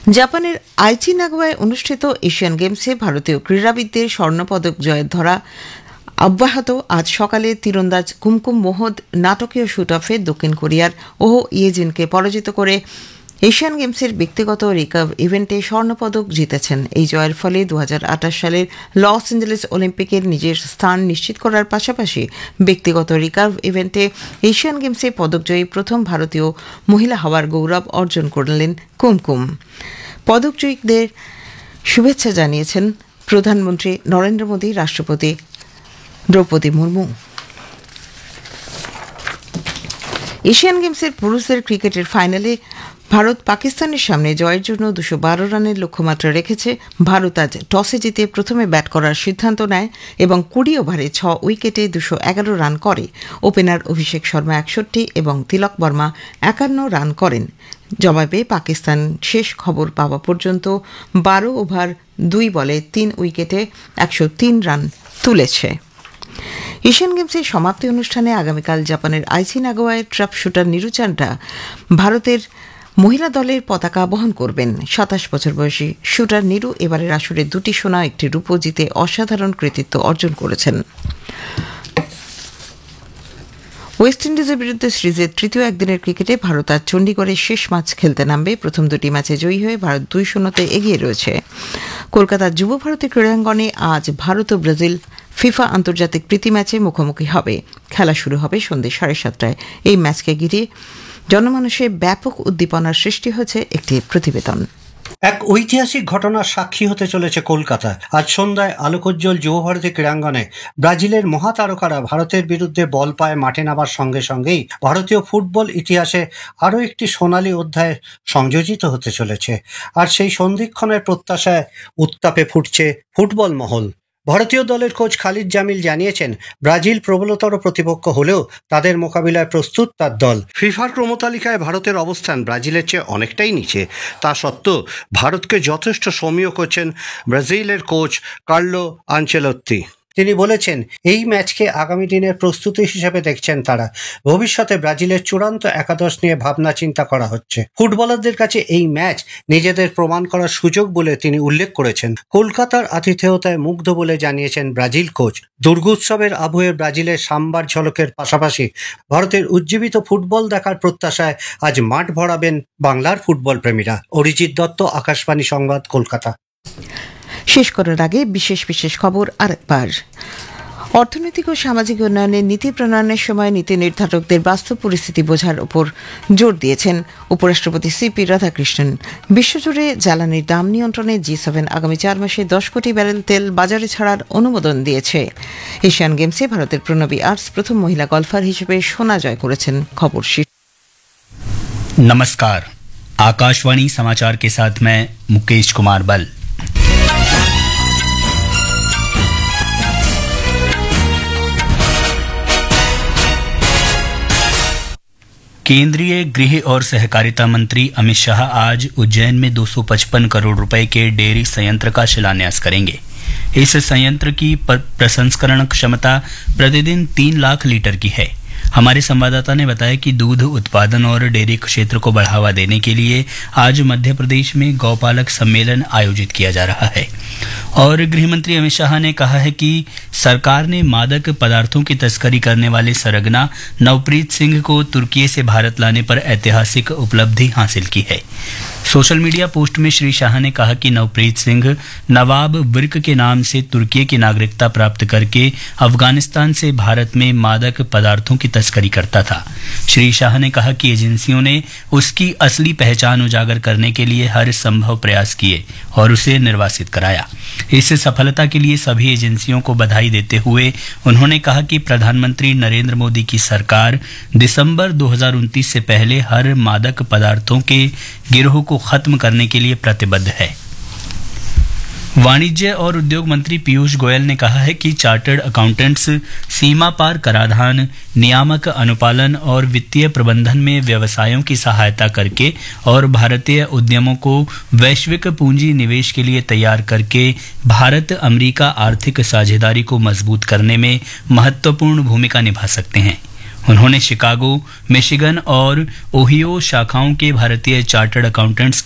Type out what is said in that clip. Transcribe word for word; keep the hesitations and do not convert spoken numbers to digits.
জাপানের আইচি নাগোয়ায় অনুষ্ঠিত এশিয়ান গেমসে ভারতীয় ক্রীড়াবিদদের স্বর্ণপদক জয়ের ধরা অব্যাহত। আজ সকালে তীরন্দাজ কুমকুম মোহদ নাটকীয় শুট অফে দক্ষিণ কোরিয়ার ওহ ইয়েজিনকে পরাজিত করে এশিয়ান গেমসের ব্যক্তিগত রিকার্ভ ইভেন্টে স্বর্ণপদক জিতেছেন। এই জয়ের ফলে দু হাজার আঠাশ সালের লস অ্যাঞ্জেলেস অলিম্পিকের নিজের স্থান নিশ্চিত করার পাশাপাশি ব্যক্তিগত রিকার্ভ ইভেন্টে এশিয়ান গেমসে পদকজয়ী প্রথম ভারতীয় মহিলা হওয়ার গৌরব অর্জন করলেন কুমকুম। পদকজয়ীদের শুভেচ্ছা জানিয়েছেন প্রধানমন্ত্রী নরেন্দ্র মোদী, রাষ্ট্রপতি দ্রৌপদী মুর্মু। এশিয়ান গেমসের পুরুষদের ক্রিকেটের ফাইনালে ভারত পাকিস্তানের সামনে জয়ের জন্য দুশো বারো রানের লক্ষ্যমাত্রা রেখেছে। ভারত আজ টসে জিতে প্রথমে ব্যাট করার সিদ্ধান্ত নেয় এবং কুড়ি ওভারে ছ উইকেটে দুশো এগারো রান করে। ওপেনার অভিষেক শর্মা একষট্টি এবং তিলক বর্মা একান্ন রান করেন। জবাবে পাকিস্তান শেষ খবর পাওয়া পর্যন্ত বারো ওভার দুই বলে তিন উইকেটে একশো তিন রান তুলেছে। এশিয়ান গেমসের সমাপ্তি অনুষ্ঠানে আগামীকাল জাপানের আইচি নাগোয়ায় ট্রাপ শুটার নিরু চান্ডা ভারতের মহিলা দলের পতাকা বহন করবেন। সাতাশ বছর বয়সী শুটার নিরু এবারের আসরে দুটি সোনা একটি রূপো জিতে অসাধারণ কৃতিত্ব অর্জন করেছেন। ওয়েস্ট ইন্ডিজের বিরুদ্ধে সিরিজের তৃতীয় একদিনের ক্রিকেটে ভারত আজ চণ্ডীগড়ে শেষ ম্যাচ খেলতে নামবে। প্রথম দুটি ম্যাচে জয়ী হয়ে ভারত দুই শূন্যতে এগিয়ে রয়েছে। কলকাতার যুব ভারতী ক্রীড়াঙ্গনে আজ ভারত ও ব্রাজিল ফিফা আন্তর্জাতিক প্রীতি ম্যাচে মুখোমুখি হবে। খেলা শুরু হবে সন্ধ্যে সাড়ে সাতটায়। এই ম্যাচকে ঘিরে জনমানসে ব্যাপক উদ্দীপনার সৃষ্টি হয়েছে একটি প্রতিবেদন। এক ঐতিহাসিক ঘটনার সাক্ষী হতে চলেছে কলকাতা। আজ সন্ধ্যায় আলোকোজ্জ্বল যুবভারতী ক্রীড়াঙ্গনে ব্রাজিলের মহাতারকারা ভারতের বিরুদ্ধে বল পায়ে মাঠে নামার সঙ্গে সঙ্গেই ভারতীয় ফুটবল ইতিহাসে আরও একটি সোনালী অধ্যায় সংযোজিত হতে চলেছে। আর সেই সন্ধিক্ষণের প্রত্যাশায় উত্তাপে ফুটছে ফুটবল মহল। ভারতীয় দলের কোচ খালিদ জামিল জানিয়েছেন, ব্রাজিল প্রবলতর প্রতিপক্ষ হলেও তাদের মোকাবিলায় প্রস্তুত তার দল। ফিফার ক্রমতালিকায় ভারতের অবস্থান ব্রাজিলের চেয়ে অনেকটাই নিচে। তা সত্ত্বেও ভারতকে যথেষ্ট সমীহ করছেন ব্রাজিলের কোচ কার্লো আনচেলত্তি। তিনি বলেছেন, এই ম্যাচকে আগামী দিনের প্রস্তুতি হিসেবে দেখছেন তারা। ভবিষ্যতে ব্রাজিলের চূড়ান্ত একাদশ নিয়ে ভাবনা চিন্তা করা হচ্ছে। ফুটবলারদের কাছে এই ম্যাচ নিজেদের প্রমাণ করার সুযোগ বলে তিনি উল্লেখ করেছেন। কলকাতার আতিথেয়তায় মুগ্ধ বলে জানিয়েছেন ব্রাজিল কোচ। দুর্গোৎসবের আবহে ব্রাজিলের সাম্বার ঝলকের পাশাপাশি ভারতের উজ্জীবিত ফুটবল দেখার প্রত্যাশায় আজ মাঠ ভরাবেন বাংলার ফুটবল প্রেমীরা। অরিজিৎ দত্ত, আকাশবাণী সংবাদ, কলকাতা। শেষ করার আগে বিশেষ বিশেষ খবর আরেকবার। অর্থনৈতিক ও সামাজিক উন্নয়নের নীতি প্রণয়নের সময় নীতি নির্ধারকদের বাস্তব পরিস্থিতি বোঝার উপর জোর দিয়েছেন উপরাষ্ট্রপতি সিপি রাধাকৃষ্ণন। বিশ্বজুড়ে জ্বালানির দাম নিয়ন্ত্রণে জি সেভেন আগামী চার মাসে দশ কোটি ব্যারেল তেল বাজারে ছাড়ার অনুমোদন দিয়েছে। এশিয়ান গেমসে ভারতের প্রণবী আর্টস প্রথম মহিলা গলফার হিসেবে সোনা জয় করেছেন। খবর শীর্ষ। नमस्कार, आकाशवाणी समाचार के साथ मैं मुकेश कुमार बल। केंद्रीय गृह और सहकारिता मंत्री अमित शाह आज उज्जैन में दो सौ पचपन करोड़ रुपए के डेयरी संयंत्र का शिलान्यास करेंगे। इस संयंत्र की प्रसंस्करण क्षमता प्रतिदिन तीन लाख लीटर की है। हमारे संवाददाता ने बताया कि दूध उत्पादन और डेयरी क्षेत्र को बढ़ावा देने के लिए आज मध्य प्रदेश में गौपालक सम्मेलन आयोजित किया जा रहा है। और गृहमंत्री अमित शाह ने कहा है कि सरकार ने मादक पदार्थों की तस्करी करने वाले सरगना नवप्रीत सिंह को तुर्की से भारत लाने पर ऐतिहासिक उपलब्धि हासिल की है। सोशल मीडिया पोस्ट में श्री शाह ने कहा कि नवप्रीत सिंह नवाब बिर्क के नाम से तुर्की की नागरिकता प्राप्त करके अफगानिस्तान से भारत में मादक पदार्थों की तस्करी करता था। श्री शाह ने कहा कि एजेंसियों ने उसकी असली पहचान उजागर करने के लिए हर संभव प्रयास किए और उसे निर्वासित कराया। इस सफलता के लिए सभी एजेंसियों को बधाई देते हुए उन्होंने कहा कि प्रधानमंत्री नरेंद्र मोदी की सरकार दिसंबर दो हज़ार उनतीस से पहले हर मादक पदार्थों के गिरोह को खत्म करने के लिए प्रतिबद्ध है। वाणिज्य और उद्योग मंत्री पीयूष गोयल ने कहा है कि चार्टर्ड अकाउंटेंट्स सीमा पार कराधान, नियामक अनुपालन और वित्तीय प्रबंधन में व्यवसायों की सहायता करके और भारतीय उद्यमों को वैश्विक पूंजी निवेश के लिए तैयार करके भारत अमेरिका आर्थिक साझेदारी को मजबूत करने में महत्वपूर्ण भूमिका निभा सकते हैं। उन्होंने शिकागो, मिशिगन और ओहियो शाखाओं के भारतीय चार्टर्ड अकाउंटेंट्स